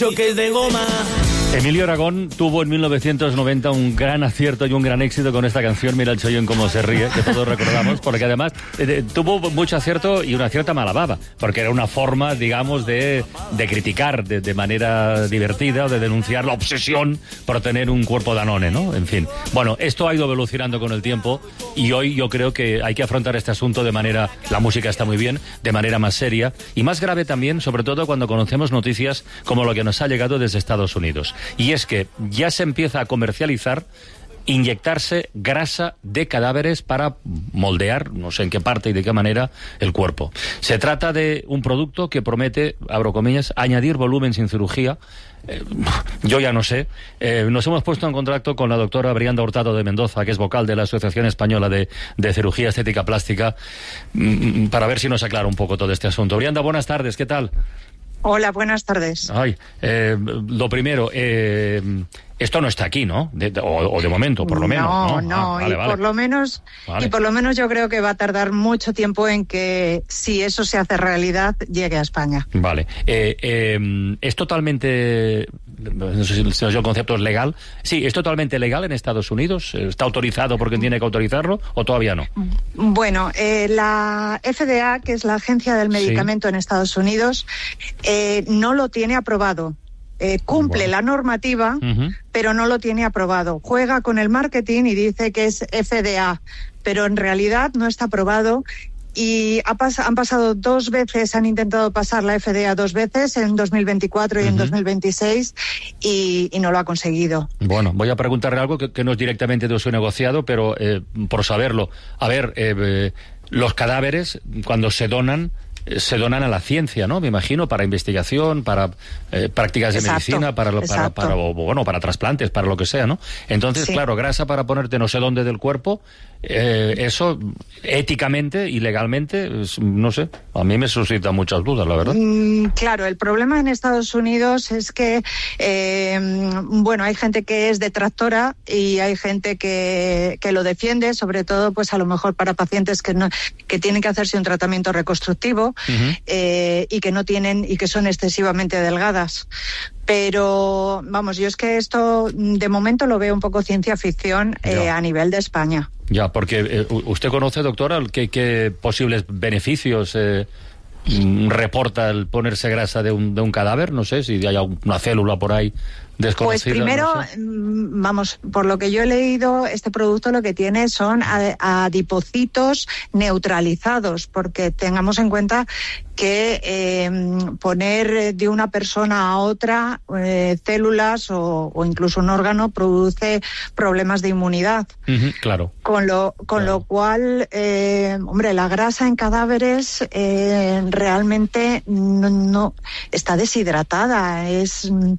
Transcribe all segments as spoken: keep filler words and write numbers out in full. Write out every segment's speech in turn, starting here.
dicho que es de goma. Emilio Aragón tuvo en mil novecientos noventa un gran acierto y un gran éxito con esta canción, Mira el Chollón cómo se ríe, que todos recordamos, porque además eh, tuvo mucho acierto y una cierta mala baba, porque era una forma, digamos, de, de criticar de, de manera divertida o de denunciar la obsesión por tener un cuerpo Danone, ¿no? En fin. Bueno, esto ha ido evolucionando con el tiempo y hoy yo creo que hay que afrontar este asunto de manera, la música está muy bien, de manera más seria y más grave también, sobre todo cuando conocemos noticias como lo que nos ha llegado desde Estados Unidos. Y es que ya se empieza a comercializar inyectarse grasa de cadáveres para moldear, no sé en qué parte y de qué manera, el cuerpo. Se trata de un producto que promete, abro comillas, añadir volumen sin cirugía. Eh, yo ya no sé. Eh, nos hemos puesto en contacto con la doctora Brianda Hurtado de Mendoza, que es vocal de la Asociación Española de, de Cirugía Estética Plástica, mm, para ver si nos aclara un poco todo este asunto. Brianda, buenas tardes, ¿qué tal? Hola, buenas tardes. Ay, eh, lo primero, eh, esto no está aquí, ¿no? De, de, o, o de momento, por lo menos. No, no, no, ah, vale, y vale. por lo menos, Vale. y por lo menos yo creo que va a tardar mucho tiempo en que, si eso se hace realidad, llegue a España. Vale. Eh, eh, es totalmente, no sé si el concepto es legal. Sí, es totalmente legal en Estados Unidos. ¿Está autorizado porque tiene que autorizarlo o todavía no? Bueno, eh, la F D A, que es la Agencia del Medicamento Sí. en Estados Unidos, eh, no lo tiene aprobado. Eh, cumple Bueno. la normativa, Uh-huh. pero no lo tiene aprobado. Juega con el marketing y dice que es F D A, pero en realidad no está aprobado. Y ha pas- han pasado dos veces, han intentado pasar la F D A dos veces, en dos mil veinticuatro y Uh-huh. en dos mil veintiséis, y, y no lo ha conseguido. Bueno, voy a preguntarle algo que, que no es directamente de uso negociado, pero eh, por saberlo. A ver, eh, eh, los cadáveres, cuando se donan, eh, se donan a la ciencia, ¿no? Me imagino, para investigación, para eh, prácticas de Exacto, medicina, para, lo- para, exacto. para, o, bueno, para trasplantes, para lo que sea, ¿no? Entonces, Sí. claro, grasa para ponerte no sé dónde del cuerpo, eh, eso éticamente y legalmente, es, no sé, a mí me suscita muchas dudas, la verdad. Mm, claro, el problema en Estados Unidos es que, eh, bueno, hay gente que es detractora y hay gente que, que lo defiende, sobre todo, pues a lo mejor para pacientes que no, que tienen que hacerse un tratamiento reconstructivo. Ujú. eh, y que no tienen y que son excesivamente delgadas. Pero, vamos, yo es que esto de momento lo veo un poco ciencia ficción eh, Ya. a nivel de España. Ya, porque eh, ¿usted conoce, doctora, qué, qué posibles beneficios eh, mm, reporta el ponerse grasa de un, de un cadáver? No sé si hay alguna célula por ahí Pues desconocida. primero, no sé. mm, vamos, por lo que yo he leído, este producto lo que tiene son a- adipocitos neutralizados, porque tengamos en cuenta que eh, poner de una persona a otra eh, células o, o incluso un órgano produce problemas de inmunidad. Ujú, claro. Con lo, con Claro. lo cual, eh, hombre, la grasa en cadáveres eh, realmente no, no está deshidratada. Es mm,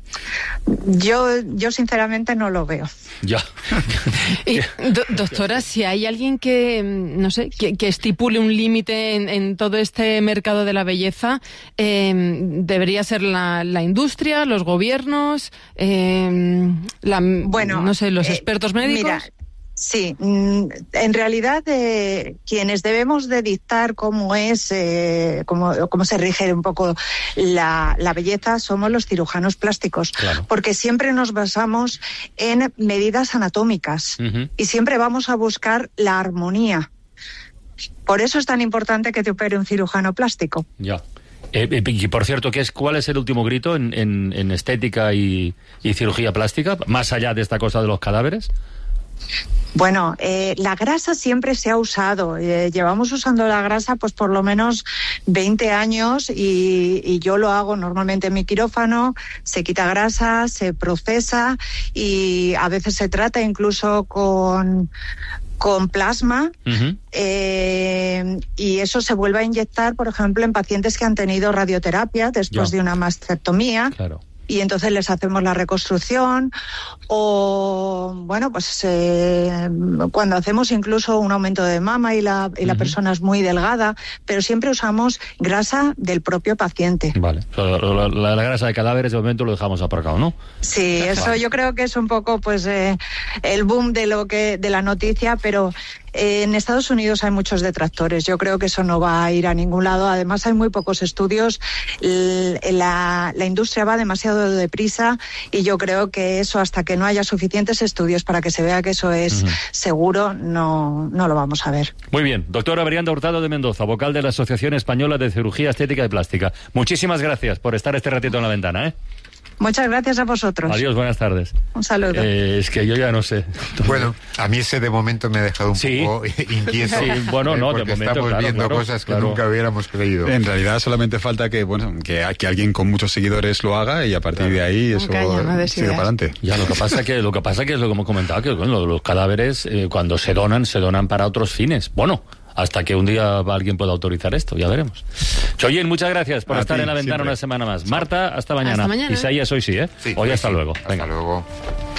yo, yo sinceramente no lo veo. Ya. Y, do- doctora, si hay alguien que, mm, no sé, que, que estipule un límite en, en todo este mercado de la belleza, eh, debería ser la, la industria, los gobiernos, eh, la, Bueno, no sé, los eh, expertos médicos. Mira, sí, mm, en realidad eh, quienes debemos de dictar cómo es, eh, cómo, cómo se rige un poco la, la belleza somos los cirujanos plásticos, Claro. porque siempre nos basamos en medidas anatómicas Ujú. y siempre vamos a buscar la armonía. Por eso es tan importante que te opere un cirujano plástico. Ya. Eh, eh, y por cierto, ¿qué es, ¿cuál es el último grito en, en, en estética y, y cirugía plástica, más allá de esta cosa de los cadáveres? Bueno, eh, la grasa siempre se ha usado. Eh, llevamos usando la grasa pues por lo menos veinte años y, y yo lo hago normalmente en mi quirófano. Se quita grasa, se procesa y a veces se trata incluso con, con plasma. Ujú. Eh, y eso se vuelve a inyectar, por ejemplo, en pacientes que han tenido radioterapia después Ya. de una mastectomía. Claro. Y entonces les hacemos la reconstrucción o, bueno, pues eh, cuando hacemos incluso un aumento de mama y la, y la Ujú. persona es muy delgada, pero siempre usamos grasa del propio paciente. Vale. O sea, la, la- la grasa de cadáveres de momento lo dejamos aparcado, ¿no? Sí, eso Vale. yo creo que es un poco pues eh, el boom de lo que de la noticia, pero Eh, en Estados Unidos hay muchos detractores. Yo creo que eso no va a ir a ningún lado. Además, hay muy pocos estudios. La, la industria va demasiado deprisa y yo creo que eso, hasta que no haya suficientes estudios para que se vea que eso es uh-huh. seguro, no, no lo vamos a ver. Muy bien. Doctora Brianda Hurtado de Mendoza, vocal de la Asociación Española de Cirugía Estética y Plástica. Muchísimas gracias por estar este ratito en la ventana, ¿eh? Muchas gracias a vosotros. Adiós, buenas tardes. Un saludo. Eh, es que yo ya no sé. Bueno, a mí ese de momento me ha dejado un sí. poco inquieto. Sí, bueno, no, porque de momento, estamos claro, viendo claro, cosas que claro. nunca hubiéramos creído. En realidad solamente falta que, bueno, que, que alguien con muchos seguidores lo haga y a partir claro. de ahí eso no sigue para adelante. Ya, lo que pasa que lo que pasa que es lo que hemos comentado, que bueno, los cadáveres eh, cuando se donan, se donan para otros fines. Bueno, hasta que un día alguien pueda autorizar esto, ya veremos. Choyin, muchas gracias por a estar ti, en la ventana siempre. Una semana más. Marta, hasta mañana. Hasta mañana. Isaías, hoy sí, ¿eh? Sí, hoy hasta sí. luego. Hasta Venga. luego.